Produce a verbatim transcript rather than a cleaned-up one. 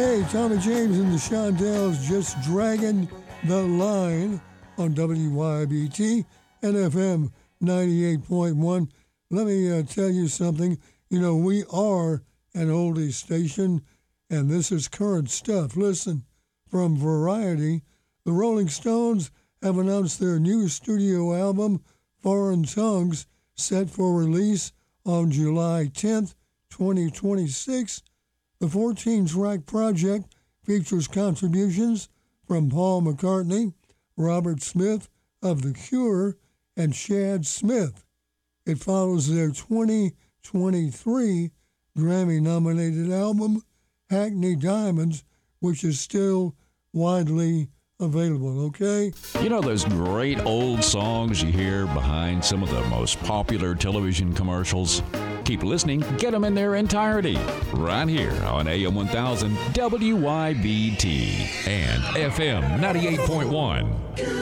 Hey, Tommy James and the Shondells just dragging the line on W Y B T and F M ninety-eight point one. Let me uh, tell you something. You know, we are an oldies station, and this is current stuff. Listen, from Variety, the Rolling Stones have announced their new studio album, Foreign Tongues, set for release on July tenth, twenty twenty-six. The fourteen-track project features contributions from Paul McCartney, Robert Smith of The Cure, and Chad Smith. It follows their twenty twenty-three Grammy-nominated album, Hackney Diamonds, which is still widely available, okay? You know those great old songs you hear behind some of the most popular television commercials? Keep listening, get them in their entirety, right here on A M one thousand W Y B T and F M ninety-eight point one.